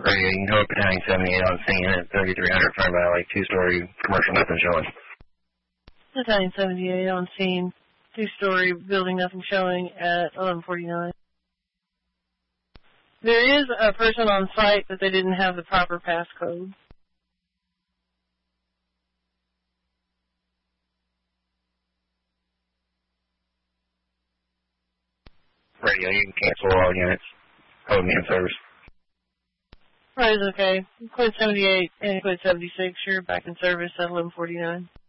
Radio, you can go up to 978 on scene at 3300 Fern Valley, two-story commercial, nothing showing. Battalion 78 on scene, two-story building, nothing showing at 1149. There is a person on site, but they didn't have the proper passcode. Radio, you can cancel all units. Hold me in service. Right, okay. Quid 78 and Quid 76, you're back in service at 1149.